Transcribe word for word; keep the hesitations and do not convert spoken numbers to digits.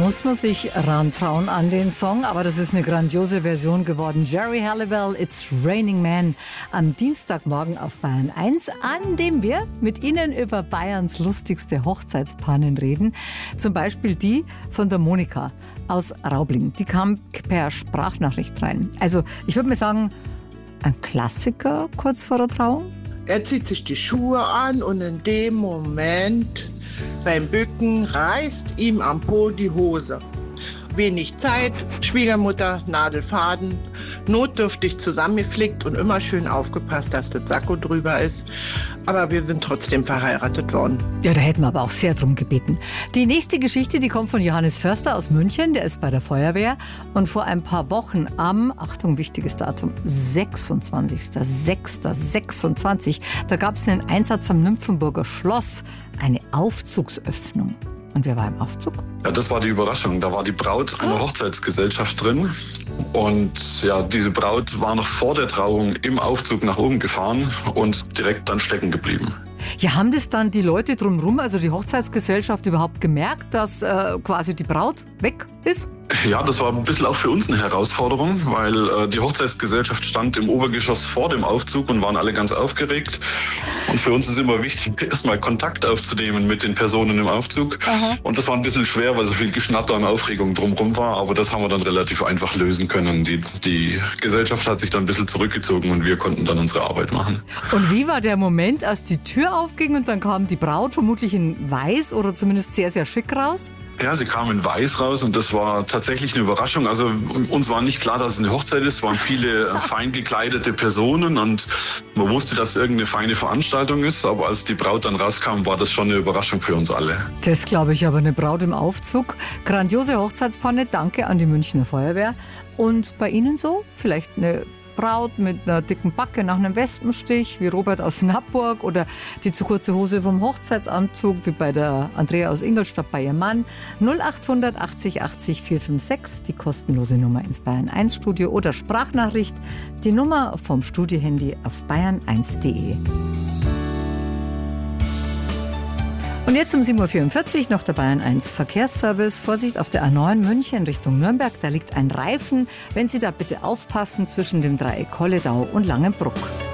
muss man sich rantrauen an den Song, aber das ist eine grandiose Version geworden. Geri Halliwell, It's Raining Man, am Dienstagmorgen auf Bayern eins, an dem wir mit Ihnen über Bayerns lustigste Hochzeitspannen reden. Zum Beispiel die von der Monika aus Raubling. Die kam per Sprachnachricht rein. Also ich würde mal sagen, ein Klassiker kurz vor der Trauung. Er zieht sich die Schuhe an und in dem Moment beim Bücken reißt ihm am Po die Hose. Wenig Zeit, Schwiegermutter, Nadelfaden, notdürftig zusammengeflickt und immer schön aufgepasst, dass das Sakko drüber ist. Aber wir sind trotzdem verheiratet worden. Ja, da hätten wir aber auch sehr drum gebeten. Die nächste Geschichte, die kommt von Johannes Förster aus München. Der ist bei der Feuerwehr. Und vor ein paar Wochen am, Achtung, wichtiges Datum, sechsundzwanzigster sechster sechsundzwanzig, da gab es einen Einsatz am Nymphenburger Schloss, eine Aufzugsöffnung. Und wer war im Aufzug? Ja, das war die Überraschung. Da war die Braut einer Hochzeitsgesellschaft drin. Und ja, diese Braut war noch vor der Trauung im Aufzug nach oben gefahren und direkt dann stecken geblieben. Ja, haben das dann die Leute drumherum, also die Hochzeitsgesellschaft, überhaupt gemerkt, dass äh, quasi die Braut weg ist? Ja, das war ein bisschen auch für uns eine Herausforderung, weil äh, die Hochzeitsgesellschaft stand im Obergeschoss vor dem Aufzug und waren alle ganz aufgeregt. Und für uns ist immer wichtig, erstmal Kontakt aufzunehmen mit den Personen im Aufzug. Aha. Und das war ein bisschen schwer, weil so viel Geschnatter und Aufregung drumherum war. Aber das haben wir dann relativ einfach lösen können. Die, die Gesellschaft hat sich dann ein bisschen zurückgezogen und wir konnten dann unsere Arbeit machen. Und wie war der Moment, als die Tür aufging und dann kam die Braut vermutlich in weiß oder zumindest sehr, sehr schick raus? Ja, sie kam in weiß raus und das war tatsächlich eine Überraschung. Also uns war nicht klar, dass es eine Hochzeit ist. Es waren viele fein gekleidete Personen und man wusste, dass es irgendeine feine Veranstaltung ist. Aber als die Braut dann rauskam, war das schon eine Überraschung für uns alle. Das glaube ich, aber eine Braut im Aufzug. Grandiose Hochzeitspanne, danke an die Münchner Feuerwehr. Und bei Ihnen so? Vielleicht eine Braut mit einer dicken Backe nach einem Wespenstich, wie Robert aus Nappburg, oder die zu kurze Hose vom Hochzeitsanzug, wie bei der Andrea aus Ingolstadt bei ihrem Mann. null achthundert achtzig achtzig vier fünf sechs, die kostenlose Nummer ins Bayern eins Studio oder Sprachnachricht, die Nummer vom Studiohandy auf bayern eins punkt de. Und jetzt um sieben Uhr vierundvierzig noch der Bayern eins Verkehrsservice. Vorsicht auf der A neun München Richtung Nürnberg, da liegt ein Reifen. Wenn Sie da bitte aufpassen zwischen dem Dreieck Holledau und Langenbruck.